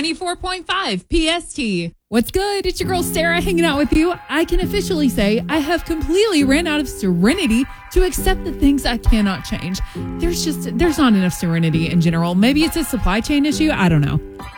94.5 PST. What's good? It's your girl Sarah hanging out with you. I can officially say I have completely ran out of serenity to accept the things I cannot change. There's not enough serenity in general. Maybe it's a supply chain issue. I don't know.